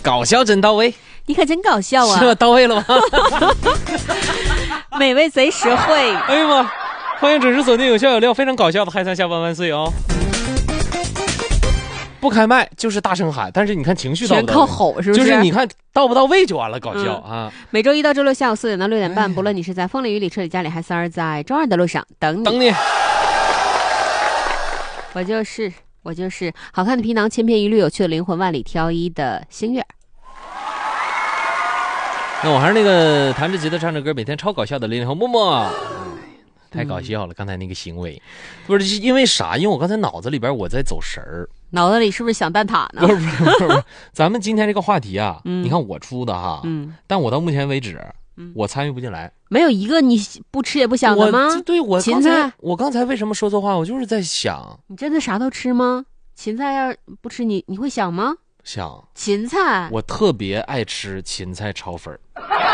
搞笑真到位， 你可真搞笑啊！ 是吧？到位了吗？ 美味贼实惠。 哎呀妈！欢迎准时锁定有笑有料、非常搞笑的嗨三下班万岁哦！不开麦就是大声喊，但是你看情绪到不到位， 全靠吼，是不是？ 就是你看到不到位就完了，搞笑啊！ 每周一到周六下午4点到6点半，不论你是在风里雨里、车里家里，还是在周二的路上等你。我就是好看的皮囊，千篇一律，有趣的灵魂，万里挑一的星月。 那我还是那个弹着吉他唱着歌，每天超搞笑的00后默默。太搞笑了，刚才那个行为，不是因为啥？因为我刚才脑子里边我在走神儿， 脑子里是不是想蛋挞呢？ 不是，咱们今天这个话题啊，你看我出的哈，但我到目前为止，我参与不进来， 没有一个你不吃也不想的吗？ 对， 芹菜， 我刚才为什么说错话？我就是在想， 你真的啥都吃吗？芹菜要不吃你会想吗？ 想芹菜， 我特别爱吃芹菜炒粉儿。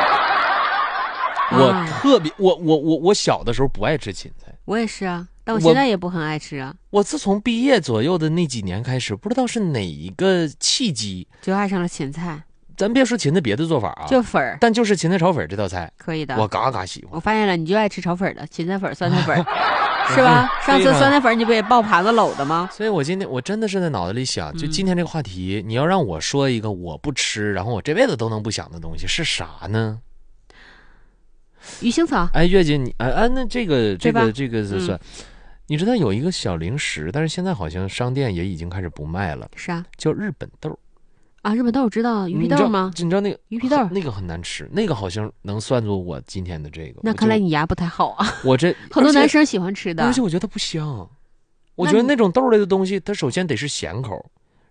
我特别，我小的时候不爱吃芹菜， 我也是啊，但我现在也不很爱吃啊。 我自从毕业左右的那几年开始，不知道是哪一个契机， 就爱上了芹菜。 咱别说芹菜别的做法啊， 就粉儿， 但就是芹菜炒粉这道菜可以的， 我嘎嘎喜欢。 我发现了，你就爱吃炒粉的，芹菜粉、酸菜粉，是吧？上次酸菜粉你不也爆盘子搂的吗？ 所以我今天我真的是在脑子里想，就今天这个话题，你要让我说一个我不吃，然后我这辈子都能不想的东西是啥呢？ 鱼腥草。 哎，月姐你那这个算，你知道有一个小零食，但是现在好像商店也已经开始不卖了， 是啊， 叫日本豆啊，日本豆我知道，鱼皮豆吗？ 你知道那个鱼皮豆那个很难吃，那个好像能算作我今天的这个。 那看来你牙不太好啊。 我这很多男生喜欢吃的， 而且我觉得它不香。我觉得那种豆类的东西，它首先得是咸口，